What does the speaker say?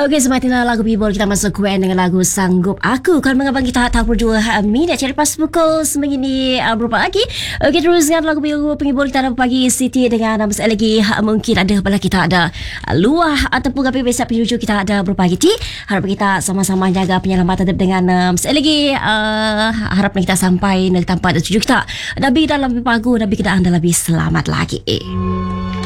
Okey, semakin lagu People kita masuk kuat dengan lagu Sanggup Aku. Kalau mengabang kita tak perlu minit cari pas pukul seminggu berapa lagi. Okey, teruskan lagu penghibur kita ada pagi Siti dengan sekali lagi mungkin ada bala kita ada luah ataupun kami biasa penjuju kita ada berapa lagi. Harap kita sama-sama jaga penyelamatan dengan sekali lagi harap kita sampai ke tempat tujuan kita. Nabi dalam lebih bagus, nabi kita anda lebih selamat lagi.